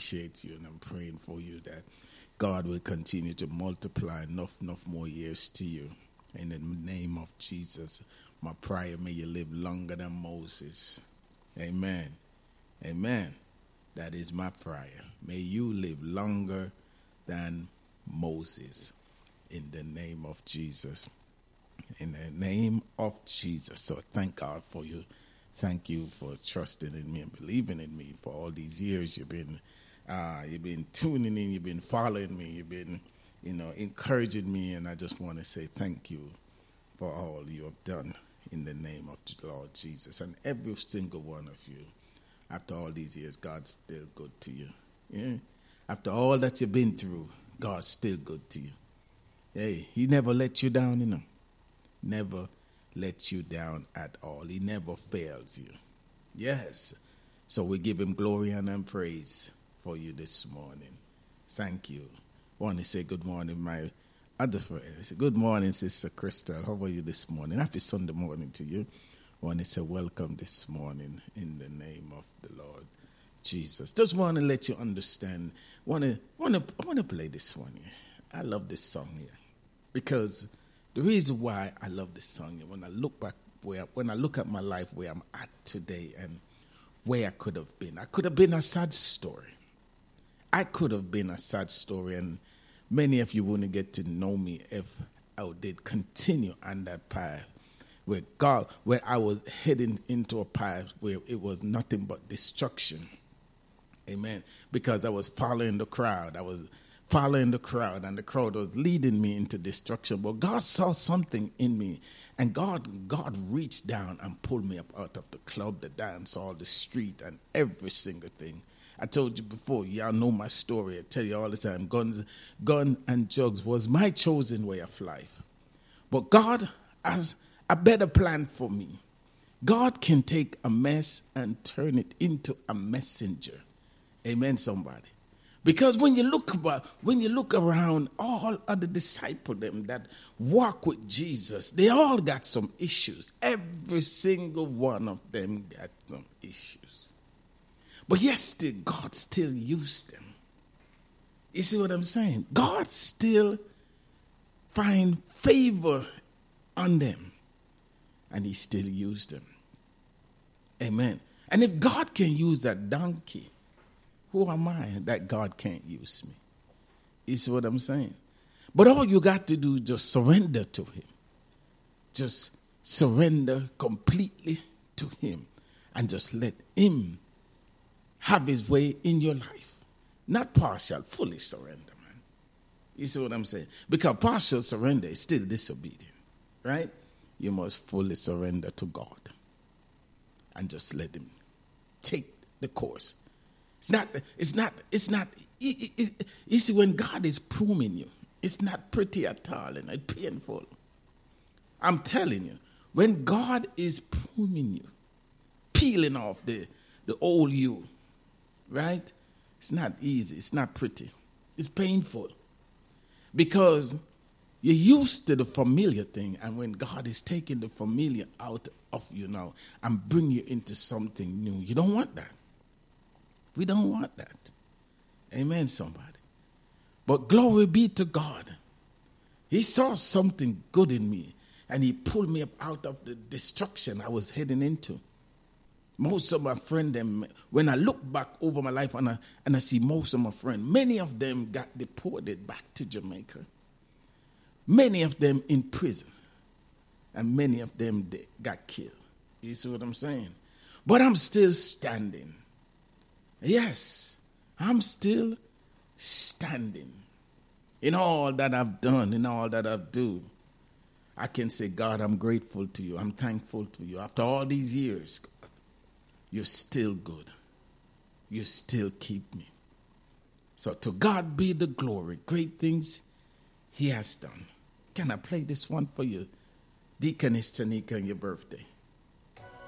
appreciate you, and I'm praying for you that God will continue to multiply enough more years to you. In the name of Jesus, my prayer, may you live longer than Moses. Amen. Amen. That is my prayer. May you live longer than Moses. In the name of Jesus. In the name of Jesus. So thank God for you. Thank you for trusting in me and believing in me for all these years. You've been tuning in. You've been following me. You've been, encouraging me. And I just want to say thank you for all you have done in the name of the Lord Jesus. And every single one of you, after all these years, God's still good to you. Yeah? After all that you've been through, God's still good to you. Hey, he never let you down, Never let you down at all. He never fails you. Yes. So we give him glory and praise for you this morning. Thank you. I want to say good morning, my other friend. Good morning, Sister Crystal. How are you this morning? Happy Sunday morning to you. I want to say welcome this morning in the name of the Lord Jesus. Just want to let you understand. I want to play this one here. I love this song here because the reason why I love this song here, when I look back, when I look at my life where I'm at today and where I could have been a sad story. I could have been a sad story, and many of you wouldn't get to know me if I did continue on that path where I was heading into a path where it was nothing but destruction. Amen. Because I was following the crowd. And the crowd was leading me into destruction. But God saw something in me, and God reached down and pulled me up out of the club, the dance hall, the street, and every single thing. I told you before, y'all know my story. I tell you all the time, guns and drugs was my chosen way of life. But God has a better plan for me. God can take a mess and turn it into a messenger. Amen, somebody. Because when you look around, all other disciples them that walk with Jesus, they all got some issues. Every single one of them got some issues. But yet still, God still used them. You see what I'm saying? God still find favor on them. And he still used them. Amen. And if God can use that donkey, who am I that God can't use me? You see what I'm saying? But all you got to do is just surrender to him. Just surrender completely to him. And just let him have his way in your life. Not partial, fully surrender, man. You see what I'm saying? Because partial surrender is still disobedient, right? You must fully surrender to God. And just let him take the course. It's not, you see, when God is pruning you, it's not pretty at all and it's painful. I'm telling you, when God is pruning you, peeling off the old you, right? It's not easy. It's not pretty. It's painful. Because you're used to the familiar thing, and when God is taking the familiar out of you now and bring you into something new, you don't want that. We don't want that. Amen, somebody. But glory be to God. He saw something good in me, and he pulled me up out of the destruction I was heading into. Most of my friends, when I look back over my life and I see most of my friends, many of them got deported back to Jamaica. Many of them in prison. And many of them got killed. You see what I'm saying? But I'm still standing. Yes, I'm still standing. In all that I've done, in all that I've done, I can say, God, I'm grateful to you. I'm thankful to you. After all these years, God, you're still good. You still keep me. So to God be the glory. Great things he has done. Can I play this one for you? Deaconess Tanika on your birthday.